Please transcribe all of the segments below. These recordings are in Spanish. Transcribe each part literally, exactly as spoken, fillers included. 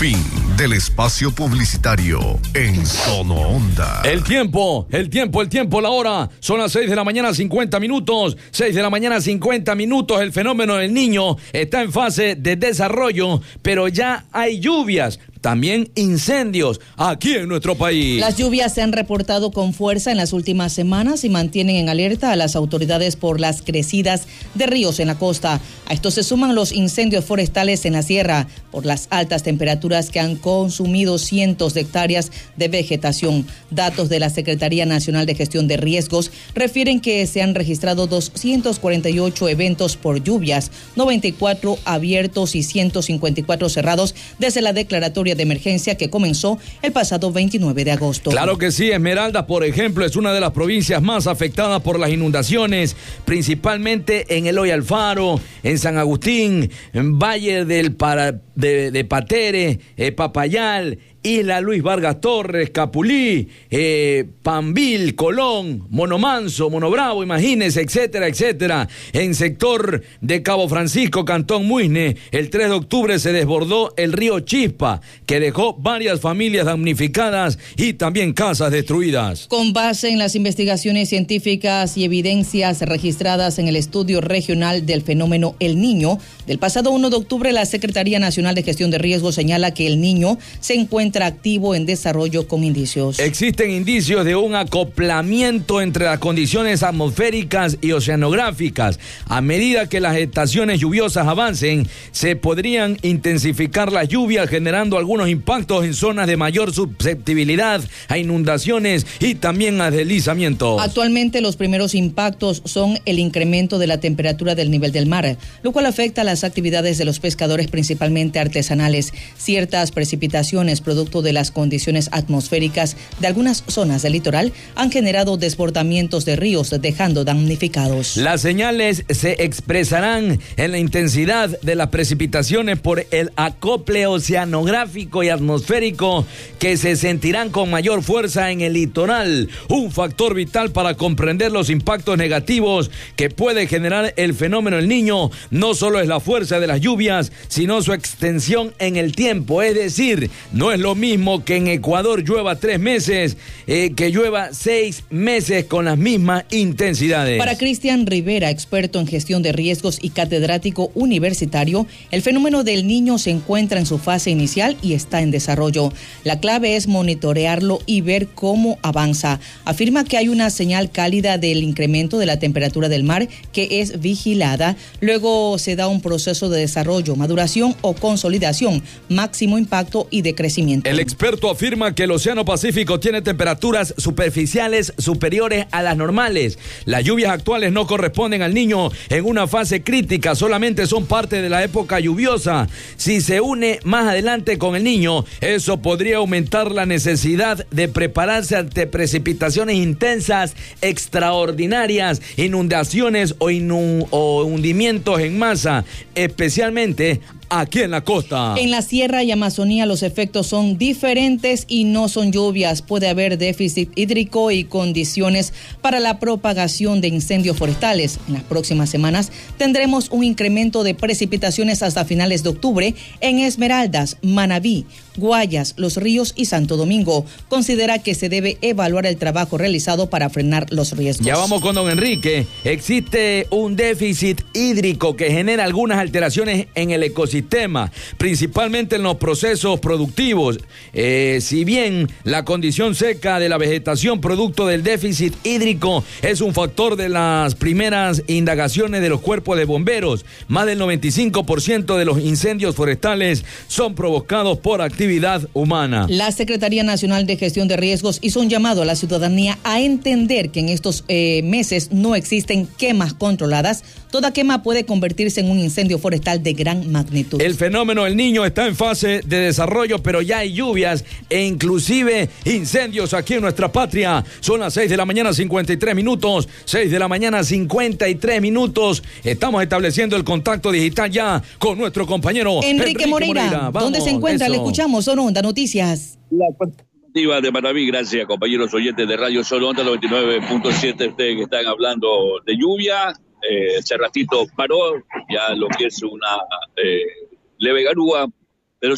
Fin del espacio publicitario en Sono Onda. El tiempo, el tiempo, el tiempo, la hora. Son las seis de la mañana, cincuenta minutos. seis de la mañana, cincuenta minutos. El fenómeno del Niño está en fase de desarrollo, pero ya hay lluvias. También incendios aquí en nuestro país. Las lluvias se han reportado con fuerza en las últimas semanas y mantienen en alerta a las autoridades por las crecidas de ríos en la costa. A esto se suman los incendios forestales en la sierra por las altas temperaturas que han consumido cientos de hectáreas de vegetación. Datos de la Secretaría Nacional de Gestión de Riesgos refieren que se han registrado doscientos cuarenta y ocho eventos por lluvias, noventa y cuatro abiertos y ciento cincuenta y cuatro cerrados desde la declaratoria de emergencia que comenzó el pasado veintinueve de agosto. Claro que sí, Esmeraldas, por ejemplo, es una de las provincias más afectadas por las inundaciones, principalmente en Eloy Alfaro, en San Agustín, en Valle del Para, de, de Patere, eh, Papayal, Isla Luis Vargas Torres, Capulí, eh, Pambil, Colón, Monomanso, Monobravo, imagínense, etcétera, etcétera. En sector de Cabo Francisco, Cantón Muisne, el tres de octubre se desbordó el río Chispa, que dejó varias familias damnificadas y también casas destruidas. Con base en las investigaciones científicas y evidencias registradas en el estudio regional del fenómeno El Niño, del pasado uno de octubre, la Secretaría Nacional de Gestión de Riesgos señala que El Niño se encuentra activo en desarrollo con indicios. Existen indicios de un acoplamiento entre las condiciones atmosféricas y oceanográficas. A medida que las estaciones lluviosas avancen, se podrían intensificar las lluvias, generando algunos impactos en zonas de mayor susceptibilidad a inundaciones y también a deslizamientos. Actualmente los primeros impactos son el incremento de la temperatura del nivel del mar, lo cual afecta a las actividades de los pescadores, principalmente artesanales. Ciertas precipitaciones producto de las condiciones atmosféricas de algunas zonas del litoral han generado desbordamientos de ríos, dejando damnificados. Las señales se expresarán en la intensidad de las precipitaciones por el acople oceanográfico y atmosférico que se sentirán con mayor fuerza en el litoral, un factor vital para comprender los impactos negativos que puede generar el fenómeno El Niño. No solo es la fuerza de las lluvias, sino su extensión en el tiempo, es decir, no es lo mismo que en Ecuador llueva tres meses, eh, que llueva seis meses con las mismas intensidades. Para Cristian Rivera, experto en gestión de riesgos y catedrático universitario, el fenómeno del Niño se encuentra en su fase inicial y está en desarrollo. La clave es monitorearlo y ver cómo avanza. Afirma que hay una señal cálida del incremento de la temperatura del mar que es vigilada. Luego se da un proceso de desarrollo, maduración o consolidación, máximo impacto y decrecimiento. El experto afirma que el Océano Pacífico tiene temperaturas superficiales superiores a las normales. Las lluvias actuales no corresponden al Niño en una fase crítica, solamente son parte de la época lluviosa. Si se une más adelante con el Niño, eso podría aumentar la necesidad de prepararse ante precipitaciones intensas, extraordinarias, inundaciones o, inun- o hundimientos en masa, especialmente aquí en la costa. En la Sierra y Amazonía los efectos son diferentes y no son lluvias. Puede haber déficit hídrico y condiciones para la propagación de incendios forestales. En las próximas semanas tendremos un incremento de precipitaciones hasta finales de octubre en Esmeraldas, Manabí, Guayas, Los Ríos y Santo Domingo. Considera que se debe evaluar el trabajo realizado para frenar los riesgos. Ya vamos con don Enrique. Existe un déficit hídrico que genera algunas alteraciones en el ecosistema, principalmente en los procesos productivos. Eh, si bien la condición seca de la vegetación producto del déficit hídrico es un factor de las primeras indagaciones de los cuerpos de bomberos, más del noventa y cinco por ciento de los incendios forestales son provocados por actividad humana. La Secretaría Nacional de Gestión de Riesgos hizo un llamado a la ciudadanía a entender que en estos eh, meses no existen quemas controladas. Toda quema puede convertirse en un incendio forestal de gran magnitud. El fenómeno El Niño está en fase de desarrollo, pero ya hay lluvias e inclusive incendios aquí en nuestra patria. Son las seis de la mañana, cincuenta y tres minutos. seis de la mañana, cincuenta y tres minutos. Estamos estableciendo el contacto digital ya con nuestro compañero Enrique, Enrique Moreira. Moreira. Vamos, ¿dónde se encuentra? eso. Le escuchamos, Solo Onda Noticias. La informativa de Manaví, gracias compañeros oyentes de Radio Solo Onda noventa y nueve punto siete, ustedes que están hablando de lluvia. Eh, ese ratito paró ya lo que es una eh, leve garúa, pero se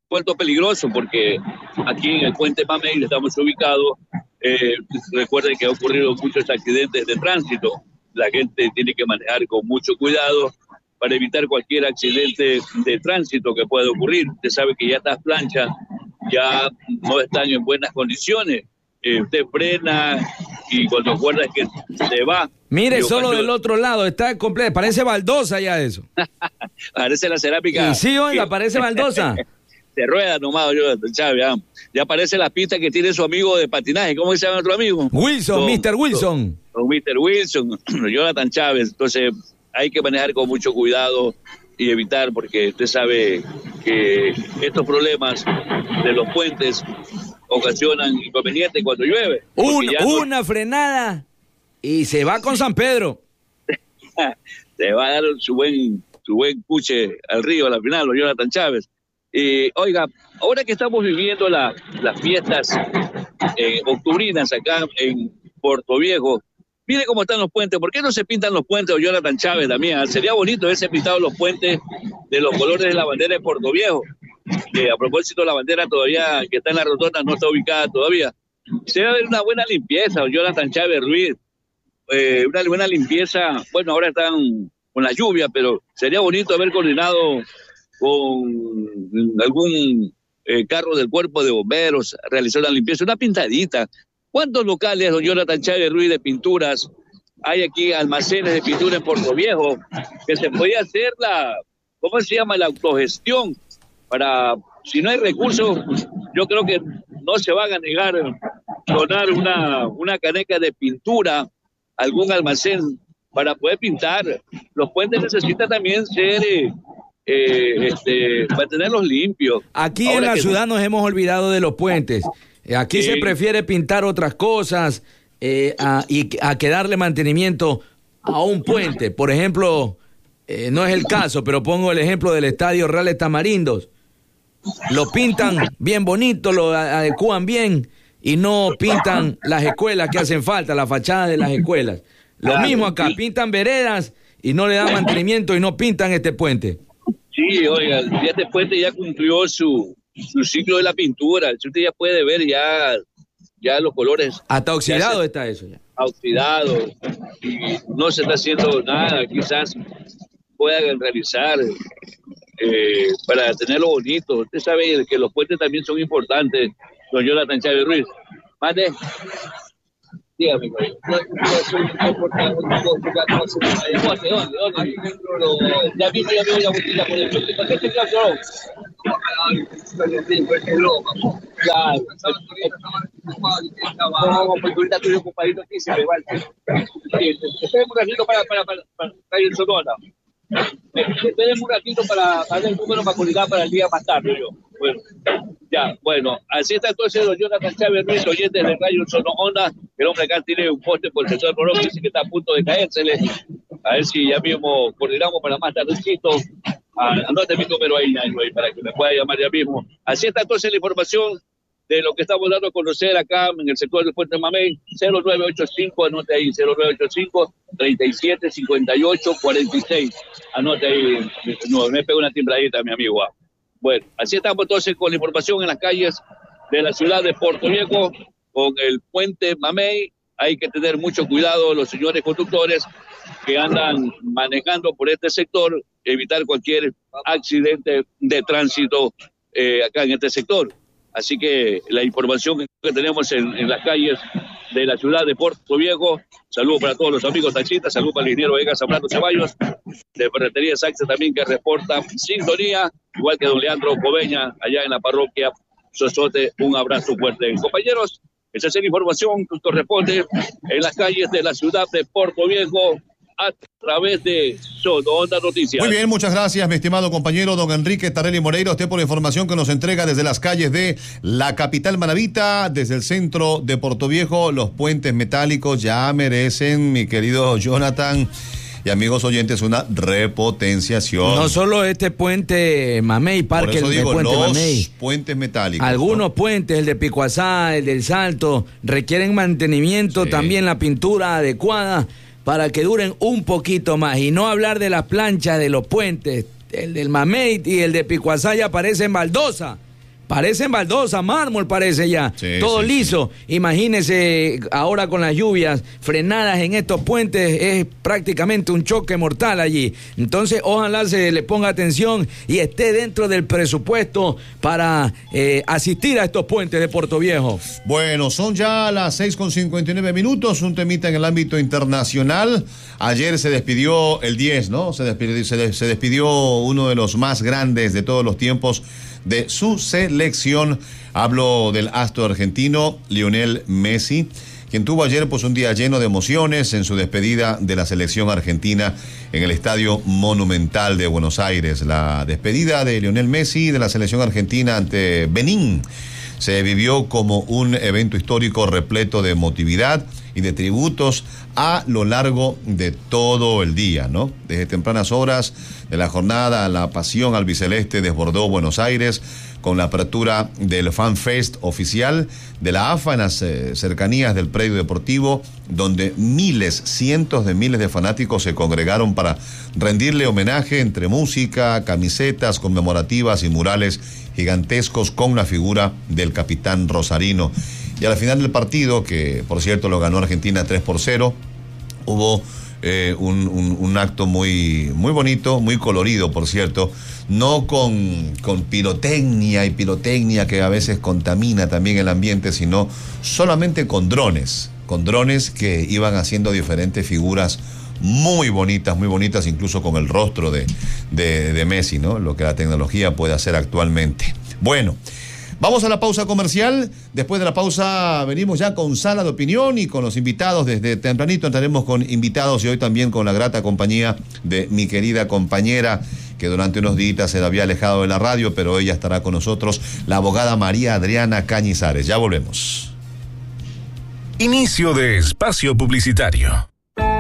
puerto peligroso porque aquí en el puente Mamey estamos ubicados. Eh, recuerden que ha ocurrido muchos accidentes de tránsito. La gente tiene que manejar con mucho cuidado para evitar cualquier accidente de tránsito que pueda ocurrir. Usted sabe que ya estas planchas ya no están en buenas condiciones. Eh, usted frena y cuando acuerda que se va. Mire, solo del otro lado, está completo, parece baldosa ya eso. Parece la cerámica. Y sí, oiga, parece baldosa. Se rueda nomás, Jonathan Chávez. Ya, ya parece la pista que tiene su amigo de patinaje. ¿Cómo se llama otro amigo? Wilson, mister Wilson. Con, con mister Wilson, Jonathan Chávez. Entonces, hay que manejar con mucho cuidado y evitar, porque usted sabe que estos problemas de los puentes ocasionan inconvenientes cuando llueve. Un, no... Una frenada y se va con San Pedro. Se va a dar su buen su buen puche al río a la final, Jonathan Chávez. Eh, oiga, ahora que estamos viviendo la, las fiestas eh, octubrinas acá en Puerto Viejo, mire cómo están los puentes. ¿Por qué no se pintan los puentes, Jonathan Chávez, también? Sería bonito haberse pintado los puentes de los colores de la bandera de Puerto Viejo. Que a propósito, la bandera todavía que está en la rotonda no está ubicada todavía. Se debe haber una buena limpieza, Jonathan Chávez Ruiz. Eh, una buena limpieza. Bueno, ahora están con la lluvia, pero sería bonito haber coordinado con algún eh, carro del cuerpo de bomberos, realizar una limpieza, una pintadita. ¿Cuántos locales, don Jonathan Chávez Ruiz, de pinturas hay aquí, almacenes de pintura en Puerto Viejo, que se podía hacer la, ¿cómo se llama?, la autogestión? Para, si no hay recursos, yo creo que no se van a negar a donar una, una caneca de pintura a algún almacén para poder pintar. Los puentes necesitan también ser, eh, eh, este, mantenerlos limpios. Aquí Ahora en la que... ciudad nos hemos olvidado de los puentes. Aquí sí. Se prefiere pintar otras cosas eh, a, y a que darle mantenimiento a un puente. Por ejemplo, eh, no es el caso, pero pongo el ejemplo del Estadio Reales Tamarindos. Lo pintan bien bonito, lo adecúan bien y no pintan las escuelas que hacen falta, la fachada de las escuelas. Lo claro, mismo acá, sí. Pintan veredas y no le dan mantenimiento y no pintan este puente. Sí, oiga, ya este puente ya cumplió su, su ciclo de la pintura. Si usted ya puede ver ya, ya los colores. Hasta oxidado se, está eso ya. Oxidado y no se está haciendo nada. Quizás puedan realizar eh, para tenerlo bonito. Usted sabe que los puentes también son importantes, don Jonathan Chávez Ruiz. Mande. Dígame, ya mismo ya veo la botella por el frente. ¿Para qué se quedó? Claro. No, porque ahorita estoy ocupadito aquí, se me va el Esperemos un ratito para, para, para, para, para el Sonora. Esperemos un ratito para dar el número para coordinar para el día más tarde, yo. Bueno, ya, bueno, así está entonces don Jonathan Chávez Ruiz, oyente de Radio Sono Onda. El hombre acá tiene un poste por el sector económico, dice que está a punto de caérsele. A ver si ya mismo coordinamos para más tardecito. Anote mi número ahí, ahí, para que me pueda llamar ya mismo. Así está entonces la información de lo que estamos dando a conocer acá en el sector del Puente Mamey. Cero nueve ocho cinco, anote ahí, cero nueve ocho cinco, treinta y siete, cincuenta y ocho, cuarenta y seis. Anote ahí, no, me pega una timbradita, mi amigo. Bueno, así estamos entonces con la información en las calles de la ciudad de Puerto Viejo, con el Puente Mamey. Hay que tener mucho cuidado los señores conductores que andan manejando por este sector, evitar cualquier accidente de tránsito eh, acá en este sector. Así que la información que tenemos en, en las calles de la ciudad de Puerto Viejo. Saludos para todos los amigos taxistas, saludos para el ingeniero Vega Zambrano Ceballos, de Ferretería Saxa también, que reporta sintonía, igual que don Leandro Coveña, allá en la parroquia Sosote. Un abrazo fuerte. Compañeros, esa es la información que corresponde en las calles de la ciudad de Puerto Viejo a través de Sono Onda Noticias. Muy bien, muchas gracias, mi estimado compañero don Enrique Tarelli Moreira, usted por la información que nos entrega desde las calles de la capital manabita, desde el centro de Puerto Viejo. Los puentes metálicos ya merecen, mi querido Jonathan y amigos oyentes, una repotenciación. No solo este puente Mamey, Parque, por eso digo, el puente los Mamey. puentes metálicos. Algunos ¿no? puentes, el de Picuazá, el del Salto, requieren mantenimiento, sí. También la pintura adecuada para que duren un poquito más. Y no hablar de las planchas de los puentes, el del Mamey y el de Picuazá ya parecen baldosa. parecen baldosa, mármol parece ya, sí, todo sí, liso. Sí. Imagínese ahora con las lluvias frenadas en estos puentes, es prácticamente un choque mortal allí. Entonces ojalá se le ponga atención y esté dentro del presupuesto para eh, asistir a estos puentes de Portoviejo. Bueno, son ya las seis con cincuenta y nueve minutos, un temita en el ámbito internacional. Ayer se despidió el diez, ¿no? Se despidió, se, se despidió uno de los más grandes de todos los tiempos de su selección. Hablo del astro argentino Lionel Messi, quien tuvo ayer pues un día lleno de emociones en su despedida de la selección argentina en el Estadio Monumental de Buenos Aires. La despedida de Lionel Messi de la selección argentina ante Benín se vivió como un evento histórico repleto de emotividad y de tributos a lo largo de todo el día, ¿no? Desde tempranas horas de la jornada, la pasión albiceleste desbordó Buenos Aires con la apertura del Fan Fest oficial de la A F A en las eh, cercanías del predio deportivo, donde miles, cientos de miles de fanáticos se congregaron para rendirle homenaje entre música, camisetas conmemorativas y murales gigantescos con la figura del capitán rosarino. Y al final del partido, que por cierto lo ganó Argentina tres por cero, hubo eh, un, un, un acto muy, muy bonito, muy colorido, por cierto, no con, con pirotecnia y pirotecnia que a veces contamina también el ambiente, sino solamente con drones, con drones que iban haciendo diferentes figuras muy bonitas, muy bonitas, incluso con el rostro de, de, de Messi, ¿no? Lo que la tecnología puede hacer actualmente. Bueno, vamos a la pausa comercial. Después de la pausa venimos ya con sala de opinión y con los invitados. Desde tempranito entraremos con invitados y hoy también con la grata compañía de mi querida compañera que durante unos días se había alejado de la radio, pero ella estará con nosotros, la abogada María Adriana Cañizares. Ya volvemos. Inicio de espacio publicitario.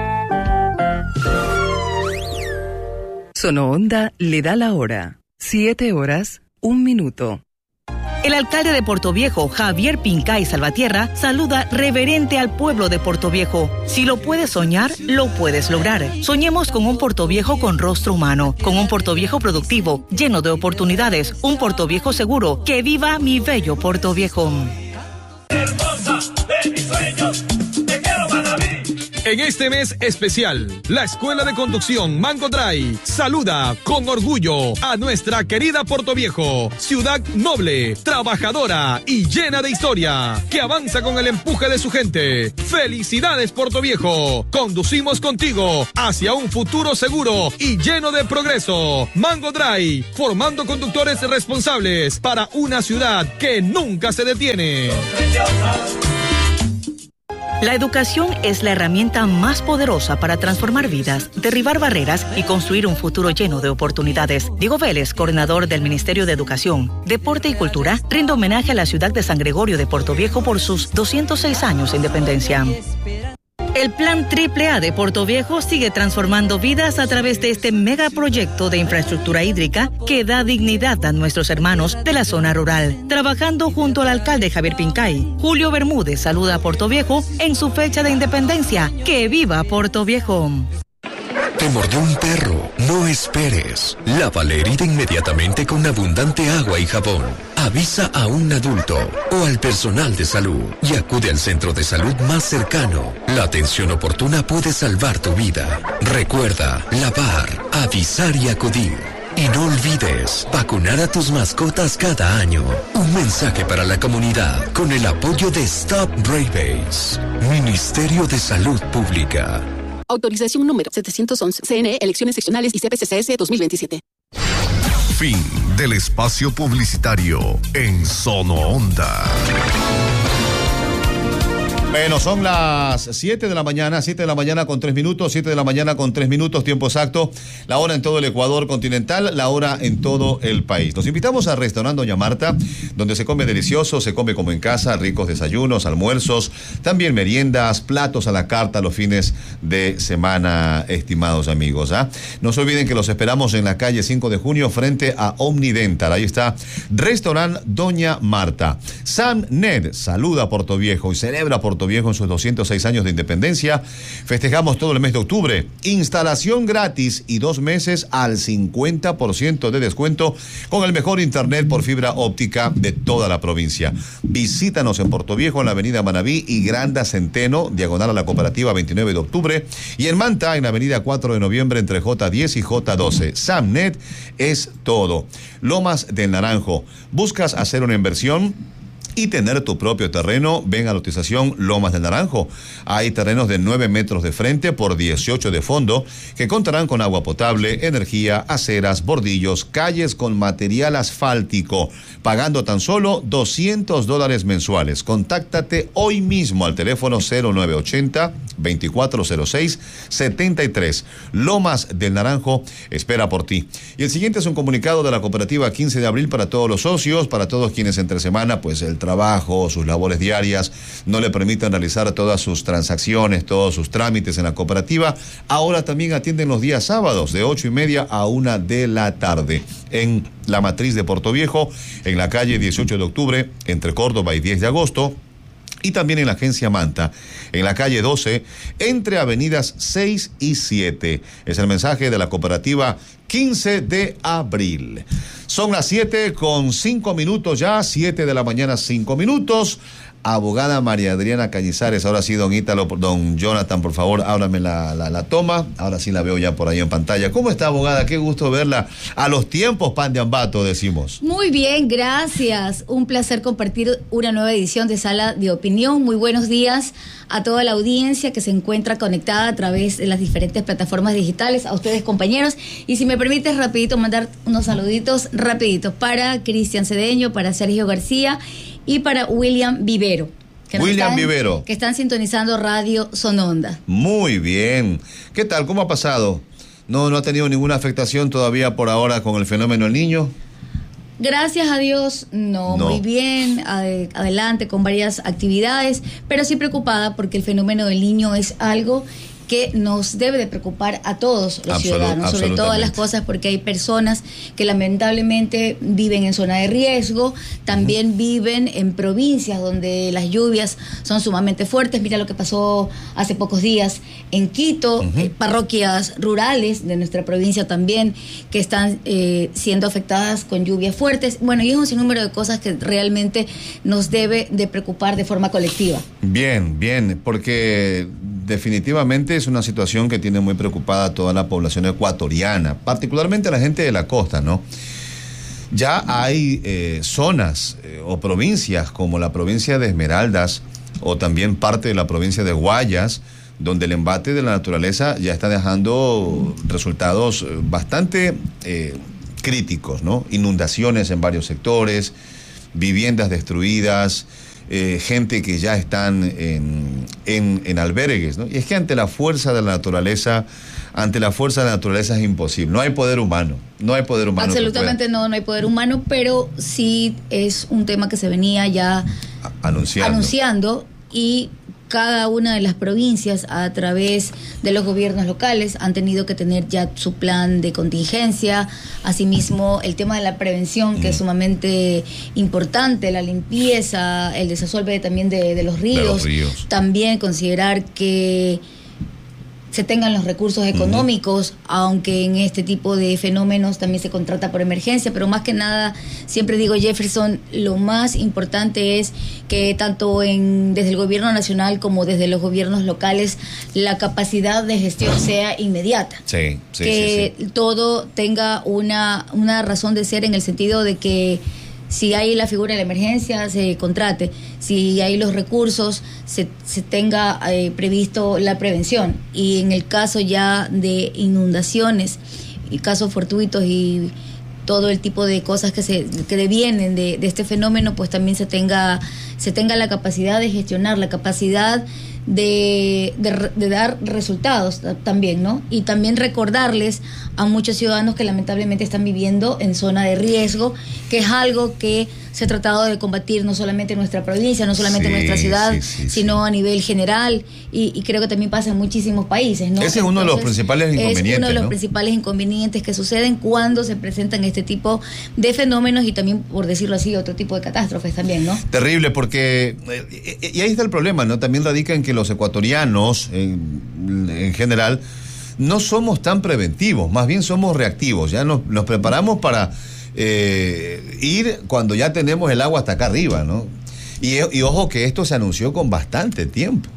Sonoonda le da la hora. Siete horas, un minuto. El alcalde de Portoviejo, Javier Pincay Salvatierra, saluda reverente al pueblo de Portoviejo. Si lo puedes soñar, lo puedes lograr. Soñemos con un Portoviejo con rostro humano, con un Portoviejo productivo, lleno de oportunidades, un Portoviejo seguro. ¡Que viva mi bello Portoviejo! Hermosa de mis sueños, te quiero para mí. En este mes especial, la Escuela de Conducción Mango Drive saluda con orgullo a nuestra querida Portoviejo, ciudad noble, trabajadora y llena de historia, que avanza con el empuje de su gente. ¡Felicidades, Portoviejo! Conducimos contigo hacia un futuro seguro y lleno de progreso. Mango Drive, formando conductores responsables para una ciudad que nunca se detiene. La educación es la herramienta más poderosa para transformar vidas, derribar barreras y construir un futuro lleno de oportunidades. Diego Vélez, coordinador del Ministerio de Educación, Deporte y Cultura, rinde homenaje a la ciudad de San Gregorio de Portoviejo por sus doscientos seis años de independencia. El Plan Triple A de Portoviejo sigue transformando vidas a través de este megaproyecto de infraestructura hídrica que da dignidad a nuestros hermanos de la zona rural. Trabajando junto al alcalde Javier Pincay, Julio Bermúdez saluda a Portoviejo en su fecha de independencia. ¡Que viva Portoviejo! ¿Te mordió un perro? No esperes. Lava la herida inmediatamente con abundante agua y jabón. Avisa a un adulto o al personal de salud y acude al centro de salud más cercano. La atención oportuna puede salvar tu vida. Recuerda, lavar, avisar y acudir. Y no olvides, vacunar a tus mascotas cada año. Un mensaje para la comunidad con el apoyo de Stop Rabies. Ministerio de Salud Pública. Autorización número setecientos once. C N E, Elecciones Seccionales y C P C C S dos mil veintisiete. Fin del espacio publicitario en Sonoonda. Bueno, son las siete de la mañana, siete de la mañana con tres minutos, siete de la mañana con tres minutos, tiempo exacto, la hora en todo el Ecuador continental, la hora en todo el país. Los invitamos al restaurante Doña Marta, donde se come delicioso, se come como en casa, ricos desayunos, almuerzos, también meriendas, platos a la carta los fines de semana, estimados amigos. ¿ah? No se olviden que los esperamos en la calle cinco de junio frente a Omnidental. Ahí está, restaurante Doña Marta. Sam Ned saluda a Portoviejo y celebra Portoviejo Portoviejo en sus doscientos seis años de independencia. Festejamos todo el mes de octubre. Instalación gratis y dos meses al cincuenta por ciento de descuento con el mejor internet por fibra óptica de toda la provincia. Visítanos en Portoviejo, en la avenida Manabí y Granda Centeno, diagonal a la cooperativa veintinueve de octubre. Y en Manta, en la avenida cuatro de noviembre, entre J diez y J doce. Samnet es todo. Lomas del Naranjo. ¿Buscas hacer una inversión y tener tu propio terreno? Ven a lotización Lomas del Naranjo. Hay terrenos de nueve metros de frente por dieciocho de fondo que contarán con agua potable, energía, aceras, bordillos, calles con material asfáltico, pagando tan solo doscientos dólares mensuales. Contáctate hoy mismo al teléfono cero nueve ochenta, veinticuatro cero seis, setenta y tres. Lomas del Naranjo espera por ti. Y el siguiente es un comunicado de la cooperativa quince de abril para todos los socios, para todos quienes entre semana, pues el trabajo, sus labores diarias no le permiten realizar todas sus transacciones, todos sus trámites en la cooperativa. Ahora también atienden los días sábados de ocho y media a una de la tarde en la matriz de Portoviejo, en la calle dieciocho de octubre, entre Córdoba y diez de agosto. Y también en la agencia Manta, en la calle doce, entre avenidas seis y siete. Es el mensaje de la cooperativa quince de abril. Son las siete con cinco minutos ya, siete de la mañana, cinco minutos. Abogada María Adriana Cañizares, ahora sí, don Ítalo, don Jonathan, por favor, ábrame la, la, la toma. Ahora sí la veo ya por ahí en pantalla. ¿Cómo está, abogada? Qué gusto verla. A los tiempos, pan de Ambato, decimos. Muy bien, gracias. Un placer compartir una nueva edición de Sala de Opinión. Muy buenos días a toda la audiencia que se encuentra conectada a través de las diferentes plataformas digitales, a ustedes, compañeros. Y si me permites, rapidito, mandar unos saluditos rapiditos para Cristian Cedeño, para Sergio García y para William Vivero. Que William están, Vivero. Que están sintonizando Radio Sononda. Muy bien. ¿Qué tal? ¿Cómo ha pasado? ¿No, no ha tenido ninguna afectación todavía por ahora con el fenómeno El Niño? Gracias a Dios, no, no. Muy bien, ad- adelante con varias actividades, pero sí preocupada porque el fenómeno del Niño es algo que nos debe de preocupar a todos los Absolut, ciudadanos, sobre todas las cosas, porque hay personas que lamentablemente viven en zona de riesgo, también uh-huh. viven en provincias donde las lluvias son sumamente fuertes. Mira lo que pasó hace pocos días en Quito, uh-huh. eh, parroquias rurales de nuestra provincia también que están eh, siendo afectadas con lluvias fuertes. Bueno, y es un sinnúmero de cosas que realmente nos debe de preocupar de forma colectiva. Bien, bien, porque definitivamente es una situación que tiene muy preocupada a toda la población ecuatoriana, particularmente a la gente de la costa, ¿no? Ya hay eh, zonas eh, o provincias como la provincia de Esmeraldas o también parte de la provincia de Guayas, donde el embate de la naturaleza ya está dejando resultados bastante eh, críticos, ¿no? Inundaciones en varios sectores, viviendas destruidas, Eh, gente que ya están en, en, en albergues, ¿no? Y es que ante la fuerza de la naturaleza, ante la fuerza de la naturaleza es imposible. No hay poder humano, no hay poder humano. Absolutamente no, no hay poder humano, pero sí es un tema que se venía ya anunciando. anunciando y cada una de las provincias a través de los gobiernos locales han tenido que tener ya su plan de contingencia. Asimismo, el tema de la prevención, que mm. es sumamente importante, la limpieza, el desasolve también de, de, los ríos. de los ríos. También considerar que se tengan los recursos económicos, uh-huh. aunque en este tipo de fenómenos también se contrata por emergencia, pero más que nada, siempre digo, Jefferson, lo más importante es que tanto en desde el gobierno nacional como desde los gobiernos locales la capacidad de gestión sea inmediata. Sí, sí, que sí, sí. todo tenga una, una razón de ser en el sentido de que si hay la figura de la emergencia, se contrate. Si hay los recursos, se, se tenga eh, previsto la prevención. Y en el caso ya de inundaciones y casos fortuitos y todo el tipo de cosas que se que devienen de, de este fenómeno, pues también se tenga se tenga la capacidad de gestionar, la capacidad de, de, de dar resultados también, ¿no? Y también recordarles a muchos ciudadanos que lamentablemente están viviendo en zona de riesgo, que es algo que se ha tratado de combatir no solamente en nuestra provincia, no solamente sí, en nuestra ciudad, sí, sí, sino sí. a nivel general, y, y creo que también pasa en muchísimos países, ¿no? Ese es uno Entonces, de los principales inconvenientes, es uno de los ¿no? principales inconvenientes que suceden cuando se presentan este tipo de fenómenos y también, por decirlo así, otro tipo de catástrofes también, ¿no? Terrible, porque, eh, y ahí está el problema, ¿no? También radica en que los ecuatorianos, en, en general, no somos tan preventivos, más bien somos reactivos, ya nos, nos preparamos para eh, ir cuando ya tenemos el agua hasta acá arriba, ¿no? Y, y ojo que esto se anunció con bastante tiempo.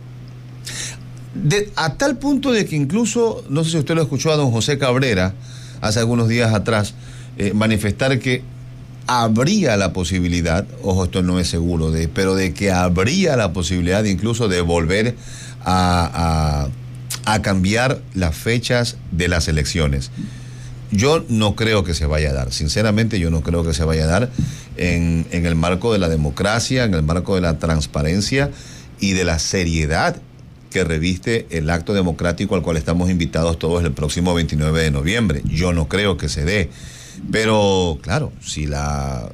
De, a tal punto de que incluso, no sé si usted lo escuchó a don José Cabrera, hace algunos días atrás, eh, manifestar que habría la posibilidad, ojo, esto no es seguro, de, pero de que habría la posibilidad de incluso de volver a... a a cambiar las fechas de las elecciones. Yo no creo que se vaya a dar, sinceramente yo no creo que se vaya a dar en, en el marco de la democracia, en el marco de la transparencia y de la seriedad que reviste el acto democrático al cual estamos invitados todos el próximo veintinueve de noviembre. Yo no creo que se dé, pero claro, si la...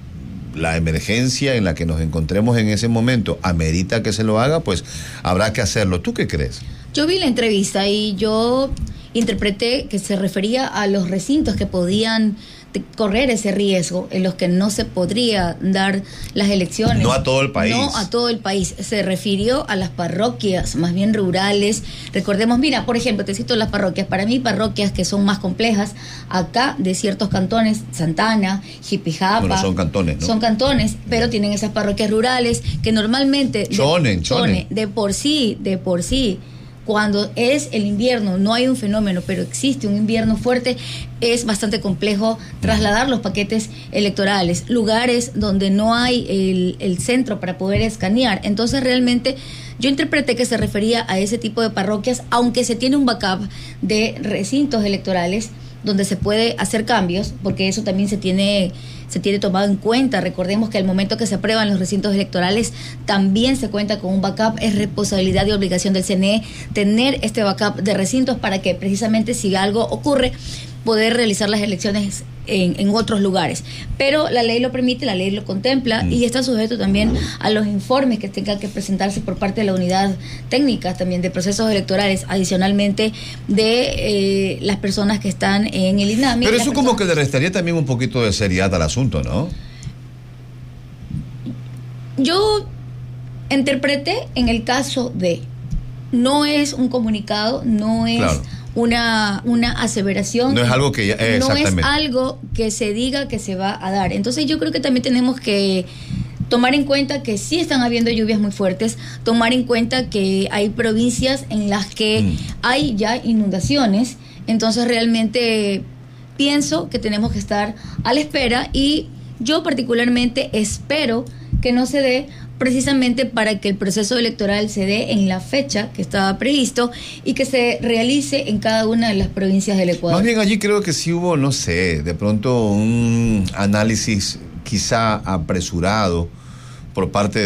la emergencia en la que nos encontremos en ese momento amerita que se lo haga, pues habrá que hacerlo. ¿Tú qué crees? Yo vi la entrevista y yo interpreté que se refería a los recintos que podían correr ese riesgo, en los que no se podría dar las elecciones. No a todo el país. No a todo el país. Se refirió a las parroquias, más bien rurales. Recordemos, mira, por ejemplo, te cito las parroquias. Para mí, parroquias que son más complejas, acá de ciertos cantones, Santana, Jipijapa. Bueno, son cantones, ¿no? Son cantones, pero tienen esas parroquias rurales que normalmente... Chone, de, chone. De por sí, de por sí, cuando es el invierno, no hay un fenómeno, pero existe un invierno fuerte, es bastante complejo trasladar los paquetes electorales, lugares donde no hay el, el centro para poder escanear. Entonces realmente yo interpreté que se refería a ese tipo de parroquias, aunque se tiene un backup de recintos electorales donde se puede hacer cambios, porque eso también se tiene... se tiene tomado en cuenta. Recordemos que al momento que se aprueban los recintos electorales también se cuenta con un backup. Es responsabilidad y obligación del C N E tener este backup de recintos para que precisamente si algo ocurre poder realizar las elecciones en, en otros lugares. Pero la ley lo permite, la ley lo contempla mm. y está sujeto también a los informes que tengan que presentarse por parte de la unidad técnica también de procesos electorales, adicionalmente de eh, las personas que están en el INAMI. Pero eso como que le restaría también un poquito de seriedad al asunto, ¿no? Yo interpreté en el caso de, no es un comunicado, no es... Claro. Una, una aseveración. No es algo que ya, eh, no es algo que se diga que se va a dar. Entonces yo creo que también tenemos que tomar en cuenta que sí están habiendo lluvias muy fuertes, tomar en cuenta que hay provincias en las que mm. hay ya inundaciones. Entonces realmente pienso que tenemos que estar a la espera y yo particularmente espero que no se dé, precisamente para que el proceso electoral se dé en la fecha que estaba previsto y que se realice en cada una de las provincias del Ecuador. Más bien allí creo que sí hubo, no sé, de pronto un análisis quizá apresurado por parte de